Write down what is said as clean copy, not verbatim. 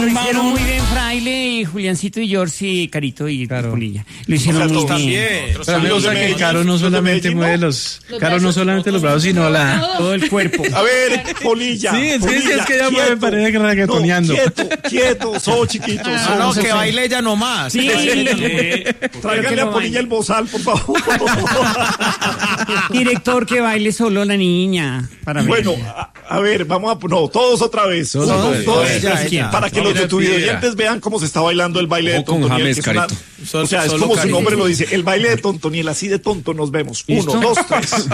hicieron muy bien Fraile y Juliancito y George y Carito y Polilla. Lo hicieron muy bien. También. Pero me gusta que Caro no solamente mueve los brazos, sino todo el cuerpo. A ver, Polilla. Sí, es que ella mueve parece que reggaetoneando. Quieto, somos chiquitos. No, que baile ella nomás. Sí. Tráigale a Polilla el bozal, por favor. Director, que baile solo la niña. Bueno, a ver, todos otra vez. Todos, ella. para que los de tu oyentes vean cómo se está bailando el baile de Tontoniel. O sea, es como su nombre lo dice, el baile de Tontoniel, así de tonto nos vemos. 1, 2, 3.